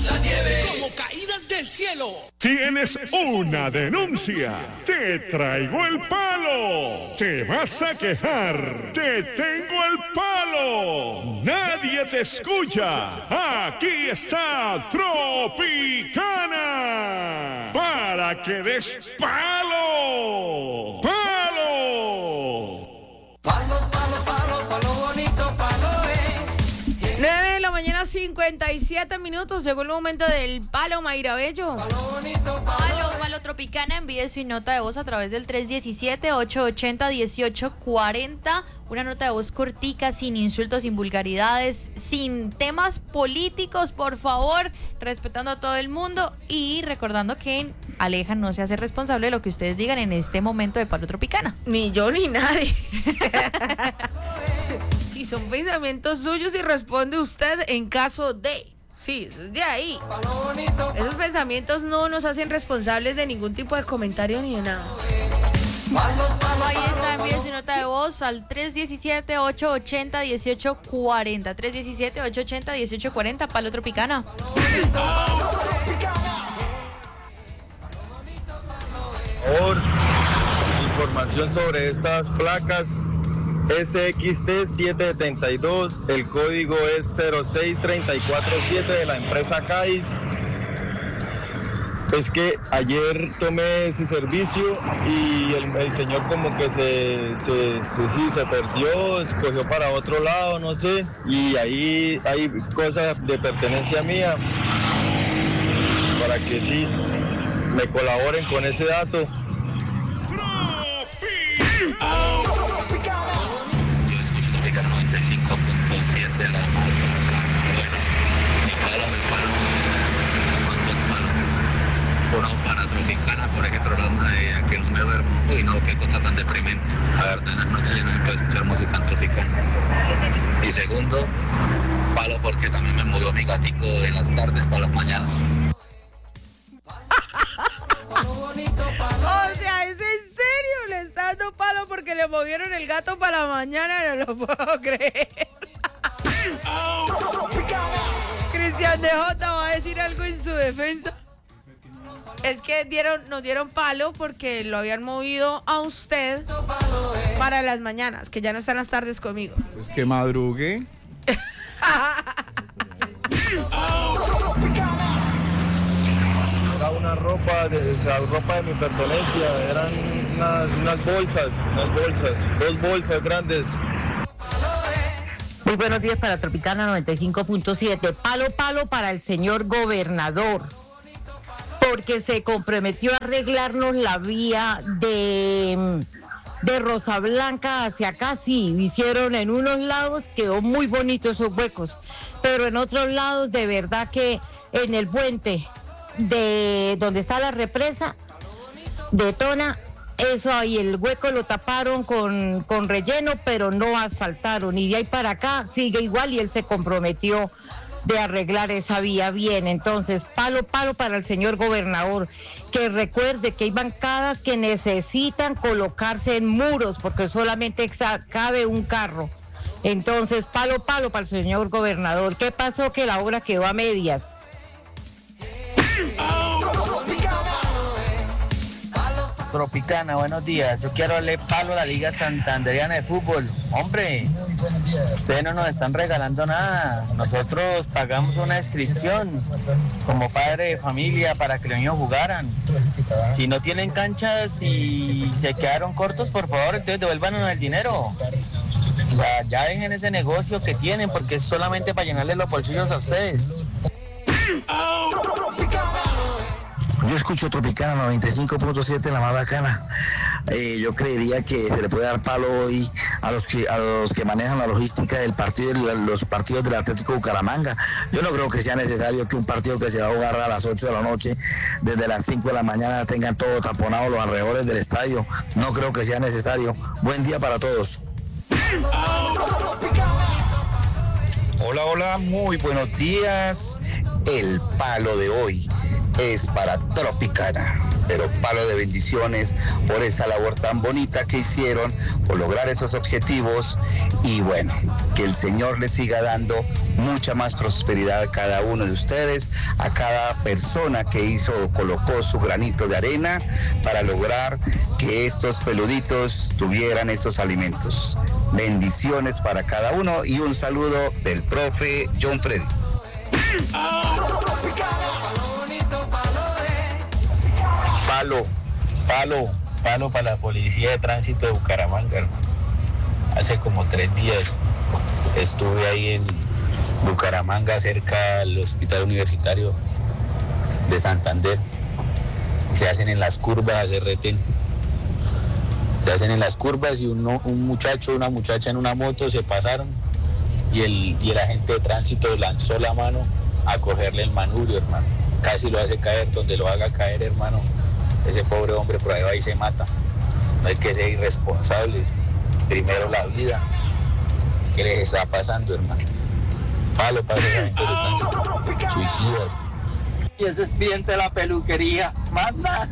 La nieve como caídas del cielo. Tienes una denuncia. Te traigo el palo. Te vas a quejar. Te tengo el palo. Nadie te escucha. Aquí está Tropicana. Para que des palo. ¡Palo! Palo, palo, palo, palo bonito, palo, 9 de la mañana, 57 minutos. Llegó el momento del palo, Mayra Bello. palo bonito, Palo Tropicana, envíe su nota de voz a través del 317-880-1840. Una nota de voz cortica, sin insultos, sin vulgaridades, sin temas políticos, por favor, respetando a todo el mundo y recordando que Aleja no se hace responsable de lo que ustedes digan en este momento de Palo Tropicana. Ni yo ni nadie. Si son pensamientos suyos y responde usted en caso de... Sí, de ahí. palo bonito, Esos pensamientos no nos hacen responsables de ningún tipo de comentario ni de nada. palo, palo, Ahí está, envíe su nota de voz al 317-880-1840. 317-880-1840, Palo Tropicana. Por favor, información sobre estas placas. SXT772, el código es 06347 de la empresa CAIS. Es que ayer tomé ese servicio y el señor como que se perdió, escogió para otro lado, no sé, y ahí hay cosas de pertenencia mía para que sí me colaboren con ese dato. Yo escucho Tropicana 95.7 de la marca. Bueno, mi palo, son dos palos. Uno para Tropicana por el programa de aquel número de... Uy, no, qué cosa tan deprimente. La verdad, en las noches ya no se puede escuchar música en Tropicana. Y segundo, palo porque también me mudó mi gatico de las tardes para las mañanas. palo bonito, palo. O sea, ¿es en serio? Le está dando palo porque le movieron el gato para mañana, no lo puedo creer. Cristian DJ va a decir algo en su defensa. Es que nos dieron palo porque lo habían movido a usted para las mañanas, que ya no están las tardes conmigo. Pues que madrugue. Era una ropa de mi pertenencia, eran unas bolsas, dos bolsas grandes. Muy buenos días para Tropicana 95.7. Palo para el señor gobernador, porque se comprometió a arreglarnos la vía de Rosa Blanca hacia acá. Sí, hicieron en unos lados, quedó muy bonito esos huecos, pero en otros lados de verdad que en el puente de donde está la represa de Tona, eso ahí el hueco lo taparon con relleno, pero no asfaltaron, y de ahí para acá sigue igual, y él se comprometió de arreglar esa vía bien. Entonces, palo para el señor gobernador, que recuerde que hay bancadas que necesitan colocarse en muros porque solamente cabe un carro. Entonces, palo para el señor gobernador. ¿Qué pasó? Que la obra quedó a medias. Tropicana, buenos días. Yo quiero darle palo a la Liga Santanderiana de Fútbol. Hombre, ustedes no nos están regalando nada. Nosotros pagamos una inscripción como padre de familia para que los niños jugaran. Si no tienen canchas y se quedaron cortos, por favor, entonces devuélvanos el dinero. O sea, ya dejen ese negocio que tienen, porque es solamente para llenarle los bolsillos a ustedes. Yo escucho Tropicana 95.7, la más bacana. Yo creería que se le puede dar palo hoy a los que manejan la logística del partido, los partidos del Atlético Bucaramanga. Yo no creo que sea necesario que un partido que se va a jugar a las 8 de la noche, desde las 5 de la mañana, tengan todo taponado los alrededores del estadio. No creo que sea necesario. Buen día para todos. Hola, muy buenos días. El palo de hoy es para Tropicana. pero palo de bendiciones por esa labor tan bonita que hicieron, por lograr esos objetivos y bueno, que el Señor les siga dando mucha más prosperidad a cada uno de ustedes, a cada persona que colocó su granito de arena para lograr que estos peluditos tuvieran esos alimentos. Bendiciones para cada uno y un saludo del profe John Freddy. Palo para la policía de tránsito de Bucaramanga, hermano. Hace como 3 días estuve ahí en Bucaramanga, cerca del hospital universitario de Santander. Se hacen en las curvas, se reten. Se hacen en las curvas y un muchacho, una muchacha en una moto se pasaron y el agente de tránsito lanzó la mano a cogerle el manubrio, hermano. Casi lo hace caer, donde lo haga caer, hermano. Ese pobre hombre por ahí va y se mata. No hay que ser irresponsables. Primero la vida. ¿Qué les está pasando, hermano? Palo para esa gente de tránsito. Suicidas. Y ese es cliente de la peluquería. ¡Manda!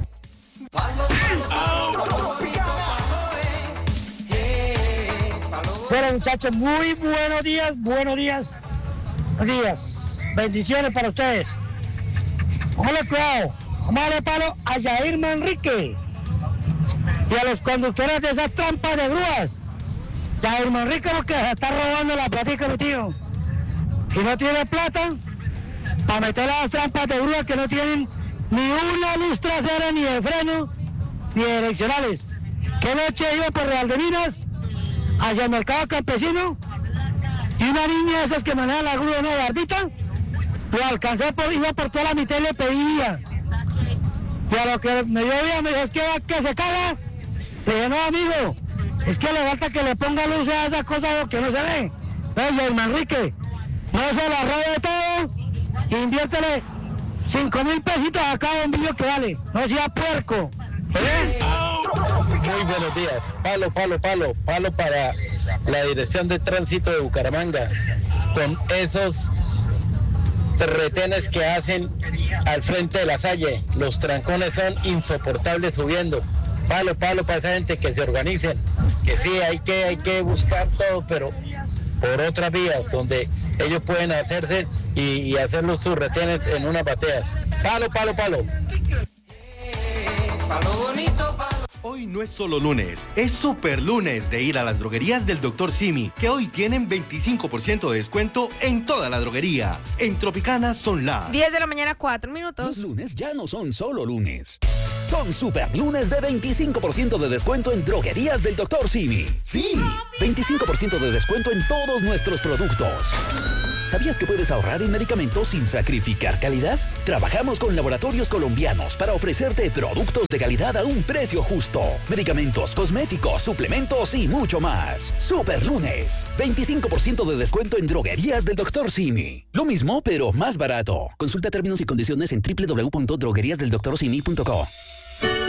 Bueno, muchachos, muy buenos días. Buenos días. Bendiciones para ustedes. Póngale cuidado. Vamos a darle palo a Yair Manrique y a los conductores de esas trampas de grúas. Yair Manrique porque se está robando la platica, mi tío. Y no tiene plata para meter a las trampas de grúas que no tienen ni una luz trasera, ni de freno, ni de direccionales. Que noche iba por Real de Minas hacia el mercado campesino y una niña de esas que maneja la grúa, una barbita, lo alcancé, iba por toda la mitad y le pedí vía. Y a lo que me dio vía me dijo, es que va que se caga. Le dije, no, amigo, es que le falta que le ponga luz a esas cosas que no se ve. Yair Manrique, no se la robe todo, inviértele 5,000 pesitos a cada bombillo que vale, no sea puerco. Muy buenos días. Palo para la Dirección de Tránsito de Bucaramanga, con esos retenes que hacen al frente de la Salle. Los trancones son insoportables subiendo. Palo para esa gente, que se organicen, que sí, hay que buscar todo, pero por otras vías donde ellos pueden hacerse y hacer sus retenes en unas bateas. Palo. Hoy no es solo lunes, es super lunes de ir a las droguerías del Dr. Simi, que hoy tienen 25% de descuento en toda la droguería. En Tropicana son las 10 de la mañana, 4 minutos. Los lunes ya no son solo lunes. Son super lunes de 25% de descuento en droguerías del Dr. Simi. Sí, 25% de descuento en todos nuestros productos. ¿Sabías que puedes ahorrar en medicamentos sin sacrificar calidad? Trabajamos con laboratorios colombianos para ofrecerte productos de calidad a un precio justo. Medicamentos, cosméticos, suplementos y mucho más. Super lunes, 25% de descuento en droguerías del Dr. Simi. Lo mismo, pero más barato. Consulta términos y condiciones en www.drogueriasdeldoctorsimi.co.